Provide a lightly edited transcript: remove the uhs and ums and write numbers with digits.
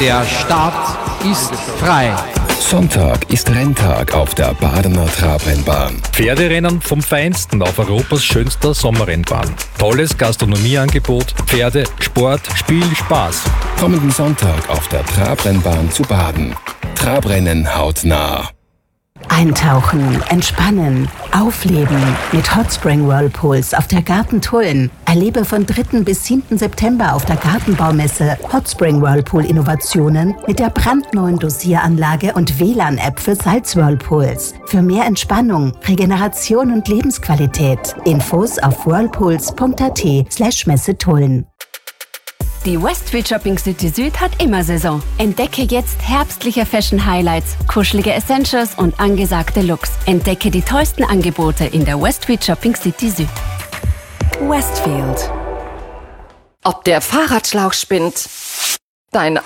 Der Start ist frei. Sonntag ist Renntag auf der Badener Trabrennbahn. Pferderennen vom Feinsten auf Europas schönster Sommerrennbahn. Tolles Gastronomieangebot, Pferde, Sport, Spiel, Spaß. Kommenden Sonntag auf der Trabrennbahn zu baden. Trabrennen hautnah. Eintauchen, entspannen, aufleben mit Hot Spring Whirlpools auf der Gartentullen. Erlebe von 3. bis 7. September auf der Gartenbaumesse Hot Spring Whirlpool Innovationen mit der brandneuen Dosieranlage und WLAN-App für Salz-Whirlpools. Für mehr Entspannung, Regeneration und Lebensqualität. Infos auf whirlpools.at/Messetullen. Die Westfield Shopping City Süd hat immer Saison. Entdecke jetzt herbstliche Fashion Highlights, kuschelige Essentials und angesagte Looks. Entdecke die tollsten Angebote in der Westfield Shopping City Süd. Westfield. Ob der Fahrradschlauch spinnt, dein